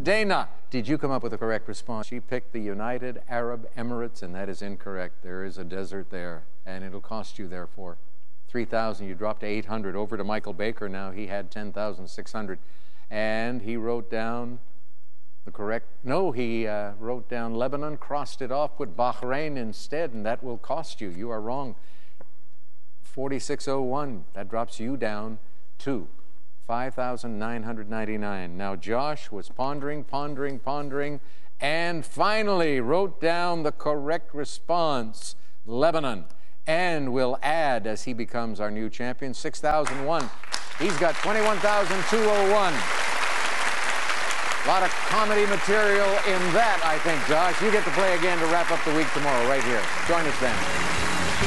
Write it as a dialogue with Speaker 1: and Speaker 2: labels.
Speaker 1: Dana, did you come up with the correct response? She picked the United Arab Emirates, and that is incorrect. There is a desert there, and it'll cost you, therefore, $3,000. You dropped to $800. Over to Michael Baker now. He had $10,600. And he wrote down the correct... No, he wrote down Lebanon, crossed it off, put Bahrain instead, and that will cost you. You are wrong. 4601. That drops you down to $5,999. Now, Josh was pondering, and finally wrote down the correct response, Lebanon, and will add, as he becomes our new champion, 6,001. He's got 21,201. A lot of comedy material in that, I think, Josh. You get to play again to wrap up the week tomorrow right here. Join us then.